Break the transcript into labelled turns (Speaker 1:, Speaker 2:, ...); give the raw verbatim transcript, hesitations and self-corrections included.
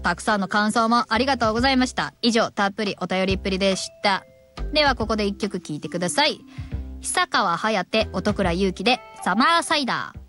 Speaker 1: たくさんの感想もありがとうございました。以上、たっぷりお便りっぷりでした。ではここで一曲聴いてください。久川颯、音倉優希でサマーサイダー。